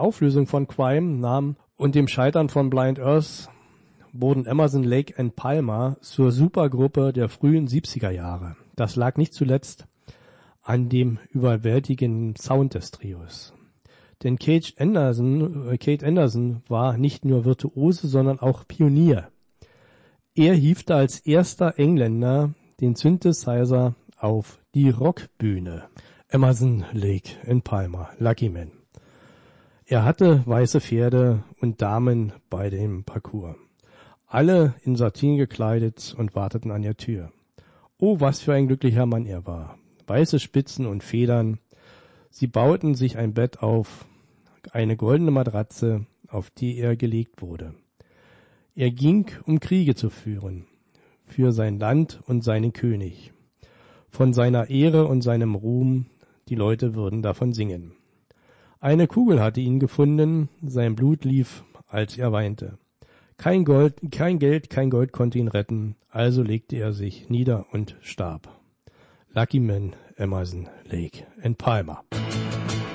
Auflösung von Crime und dem Scheitern von Blind Earth wurden Emerson, Lake and Palmer zur Supergruppe der frühen 70er Jahre. Das lag nicht zuletzt an dem überwältigenden Sound des Trios. Denn Kate Anderson war nicht nur Virtuose, sondern auch Pionier. Er hiefte als erster Engländer den Synthesizer auf die Rockbühne. Emerson, Lake and Palmer, Lucky Man. Er hatte weiße Pferde und Damen bei dem Parcours. Alle in Satin gekleidet und warteten an der Tür. Oh, was für ein glücklicher Mann er war. Weiße Spitzen und Federn. Sie bauten sich ein Bett auf, eine goldene Matratze, auf die er gelegt wurde. Er ging, um Kriege zu führen, für sein Land und seinen König. Von seiner Ehre und seinem Ruhm, die Leute würden davon singen. Eine Kugel hatte ihn gefunden, sein Blut lief, als er weinte. Kein Geld konnte ihn retten, also legte er sich nieder und starb. Lucky Man, Emerson, Lake and Palmer.